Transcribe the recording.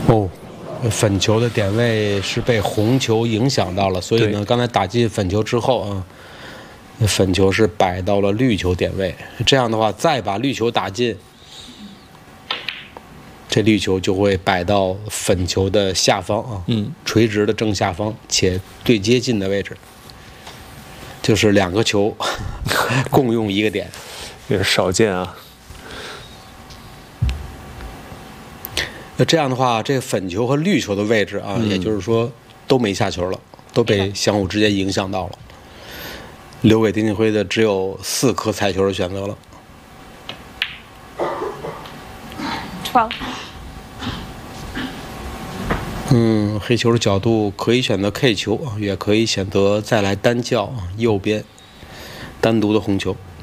哦，粉球的点位是被红球影响到了，所以呢，刚才打进粉球之后啊，粉球是摆到了绿球点位。这样的话，再把绿球打进，这绿球就会摆到粉球的下方啊，垂直的正下方且最接近的位置，就是2个球共用一个点， 也是少见啊。 那这样的话，这个粉球和绿球的位置啊，也就是说都没下球了，都被相互之间影响到了。留给丁俊晖的只有4颗彩球的选择了。 哇！ 黑球的角度可以选择 K 球，也可以选择再来单叫右边单独的红球。